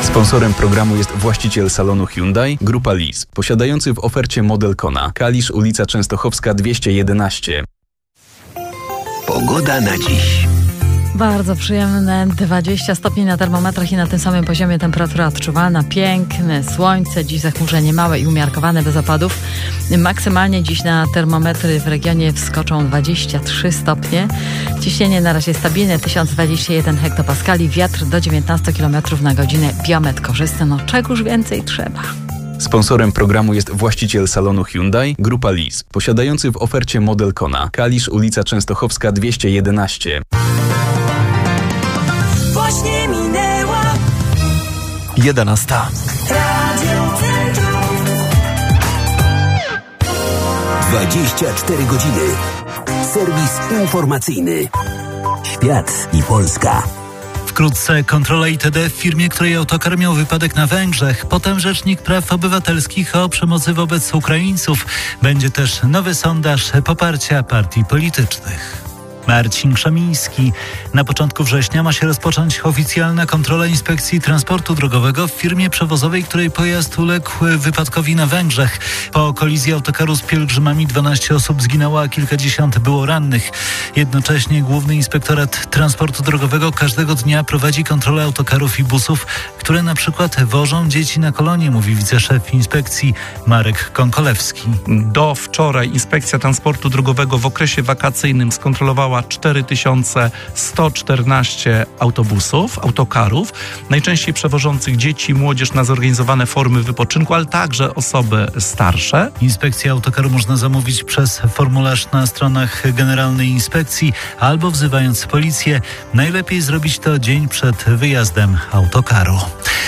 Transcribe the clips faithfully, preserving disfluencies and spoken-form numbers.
Sponsorem programu jest właściciel salonu Hyundai, Grupa Lis, posiadający w ofercie model Kona. Kalisz, ulica Częstochowska dwieście jedenaście. Pogoda na dziś. Bardzo przyjemne dwadzieścia stopni na termometrach i na tym samym poziomie temperatura odczuwalna. Piękne słońce, dziś zachmurzenie małe i umiarkowane bez opadów. Maksymalnie dziś na termometry w regionie wskoczą dwadzieścia trzy stopnie. Ciśnienie na razie stabilne, tysiąc dwadzieścia jeden hektopaskali, wiatr do dziewiętnaście kilometrów na godzinę, biometr korzystny, no czegoż więcej trzeba. Sponsorem programu jest właściciel salonu Hyundai, Grupa Lis, posiadający w ofercie model Kona. Kalisz, ulica Częstochowska dwieście jedenaście. Właśnie minęła jedenasta. Radio Centrum. dwadzieścia cztery godziny. Serwis informacyjny. Świat i Polska. Wkrótce kontrola I T D w firmie, której autokar miał wypadek na Węgrzech. Potem rzecznik praw obywatelskich o przemocy wobec Ukraińców. Będzie też nowy sondaż poparcia partii politycznych. Marcin Krzemiński. Na początku września ma się rozpocząć oficjalna kontrola Inspekcji Transportu Drogowego w firmie przewozowej, której pojazd uległ wypadkowi na Węgrzech. Po kolizji autokaru z pielgrzymami dwanaście osób zginęło, a kilkadziesiąt było rannych. Jednocześnie Główny Inspektorat Transportu Drogowego każdego dnia prowadzi kontrolę autokarów i busów, które na przykład wożą dzieci na kolonie, mówi wiceszef inspekcji Marek Konkolewski. Do wczoraj Inspekcja Transportu Drogowego w okresie wakacyjnym skontrolowała cztery tysiące sto czternaście autobusów, autokarów, najczęściej przewożących dzieci, młodzież na zorganizowane formy wypoczynku, ale także osoby starsze. Inspekcję autokaru można zamówić przez formularz na stronach Generalnej Inspekcji albo wzywając policję. Najlepiej zrobić to dzień przed wyjazdem autokaru.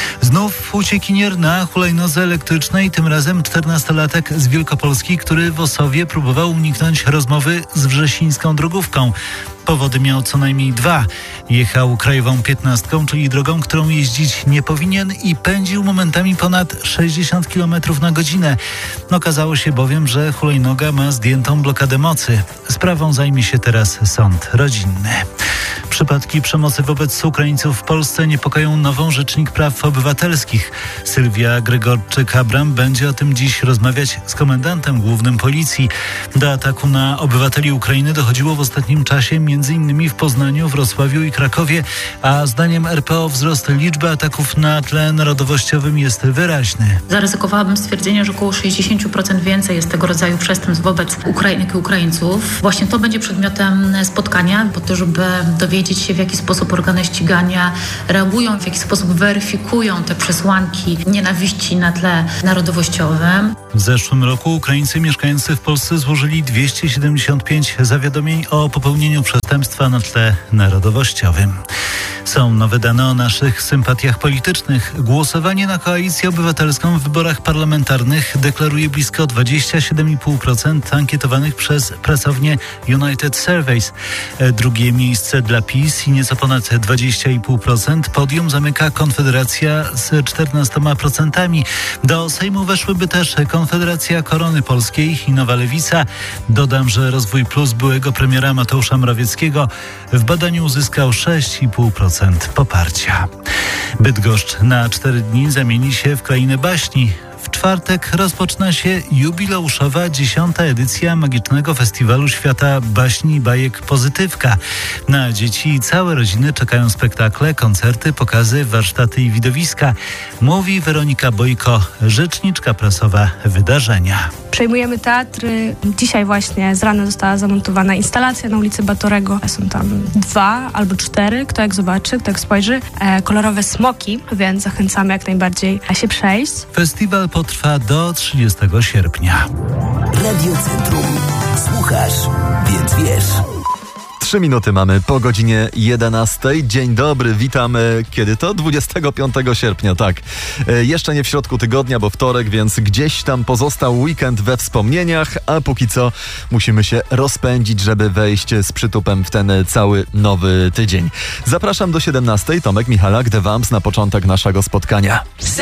Znów uciekinier na hulajnodze elektrycznej, tym razem czternastolatek z Wielkopolski, który w Osowie próbował uniknąć rozmowy z wrzesińską drogówką. Powody miał co najmniej dwa. Jechał krajową piętnastką, czyli drogą, którą jeździć nie powinien i pędził momentami ponad sześćdziesiąt kilometrów na godzinę. Okazało się bowiem, że hulajnoga ma zdjętą blokadę mocy. Sprawą zajmie się teraz sąd rodzinny. Przypadki przemocy wobec Ukraińców w Polsce niepokoją nową rzecznik praw obywatelskich. Sylwia Gregorczyk-Abram będzie o tym dziś rozmawiać z komendantem głównym policji. Do ataku na obywateli Ukrainy dochodziło w ostatnim czasie między innymi w Poznaniu, Wrocławiu i Krakowie, a zdaniem R P O wzrost liczby ataków na tle narodowościowym jest wyraźny. Zaryzykowałabym stwierdzenie, że około sześćdziesiąt procent więcej jest tego rodzaju przestępstw wobec Ukrainek i Ukraińców. Właśnie to będzie przedmiotem spotkania, po to, żeby dowiedzieć się, w jaki sposób organy ścigania reagują, w jaki sposób weryfikują te przesłanki nienawiści na tle narodowościowym. W zeszłym roku Ukraińcy mieszkający w Polsce złożyli dwieście siedemdziesiąt pięć zawiadomień o popełnieniu przestępstwa na tle narodowościowym. Są nowe dane o naszych sympatiach politycznych. Głosowanie na Koalicję Obywatelską w wyborach parlamentarnych deklaruje blisko dwadzieścia siedem i pół procent ankietowanych przez pracownię United Surveys. Drugie miejsce dla PiS i nieco ponad dwadzieścia i pół procent. Podium zamyka Konfederacja z czternastoma procentami. Do Sejmu weszłyby też Konfederacja Korony Polskiej i Nowa Lewica. Dodam, że Rozwój Plus byłego premiera Mateusza Morawieckiego w badaniu uzyskał sześć i pół procent poparcia. Bydgoszcz na cztery dni zamieni się w krainę baśni. W czwartek rozpoczyna się jubileuszowa dziesiąta edycja Magicznego Festiwalu Świata Baśni i Bajek Pozytywka. Na dzieci i całe rodziny czekają spektakle, koncerty, pokazy, warsztaty i widowiska. Mówi Weronika Bojko, rzeczniczka prasowa wydarzenia. Przejmujemy teatry. Dzisiaj właśnie z rana została zamontowana instalacja na ulicy Batorego. Są tam dwa albo cztery, kto jak zobaczy, kto jak spojrzy. E, kolorowe smoki, więc zachęcamy jak najbardziej się przejść. Festiwal potrwa do trzydziestego sierpnia. Radio Centrum. Słuchasz, więc wiesz. Trzy minuty mamy po godzinie jedenastej. Dzień dobry, witamy. Kiedy to? dwudziestego piątego sierpnia, tak. E, jeszcze nie w środku tygodnia, bo wtorek, więc gdzieś tam pozostał weekend we wspomnieniach, a póki co musimy się rozpędzić, żeby wejść z przytupem w ten cały nowy tydzień. Zapraszam do siedemnastej. Tomek Michalak, The Vamps na początek naszego spotkania.